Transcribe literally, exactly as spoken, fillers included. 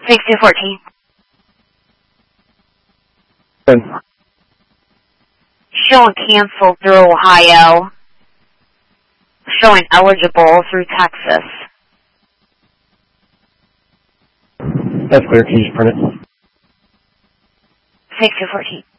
six two fourteen. Good. Showing canceled through Ohio. Showing eligible through Texas. That's clear. Can you just print it? six two fourteen.